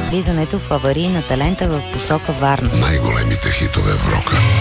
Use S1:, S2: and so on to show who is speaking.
S1: влизането в аварийна лента в посока Варна.
S2: Най-големите хитове в рока.